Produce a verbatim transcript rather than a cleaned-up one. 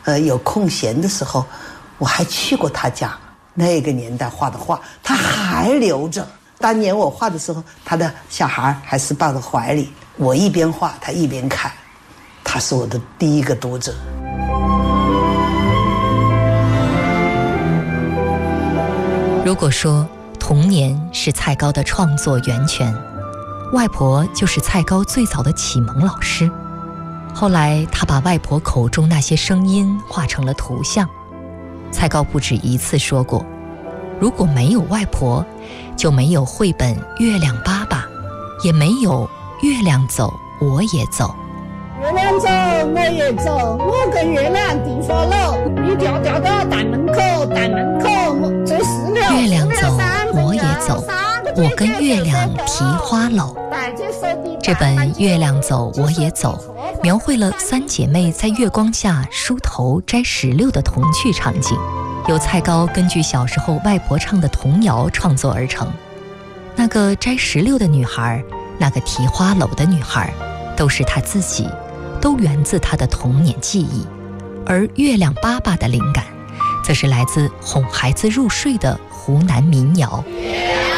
呃有空闲的时候，我还去过他家。那个年代画的画，他还留着。当年我画的时候，他的小孩还是抱在怀里，我一边画，他一边看。他是我的第一个读者。 如果说童年是蔡高的创作源泉，外婆就是蔡高最早的启蒙老师。后来他把外婆口中那些声音画成了图像。蔡高不止一次说过，如果没有外婆，就没有绘本《月亮爸爸》，也没有《月亮走我也走》。 月亮走我也走，我跟月亮地花楼，你调调到大门口，大门口这石榴。 月亮走我也走，我跟月亮提花篓。这本《月亮走我也走》描绘了三姐妹在月光下梳头摘石榴的童趣场景，由蔡高根据小时候外婆唱的童谣创作而成。那个摘石榴的女孩，那个提花篓的女孩，都是她自己，都源自她的童年记忆。而月亮爸爸的灵感，则是来自哄孩子入睡的湖南民谣。